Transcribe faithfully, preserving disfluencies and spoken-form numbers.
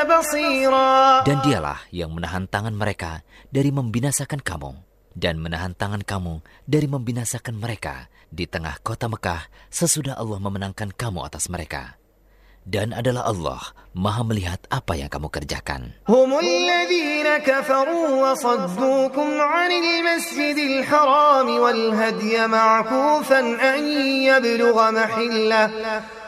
بصيرا. Dan dialah yang menahan tangan mereka dari membinasakan kamu, dan menahan tangan kamu dari membinasakan mereka di tengah kota Mekah sesudah Allah memenangkan kamu atas mereka. Dan adalah Allah Maha melihat apa yang kamu kerjakan. هم الذين كفروا وصدوكم عن المسجد الحرام والهدي معكوفا أن يبلغ محله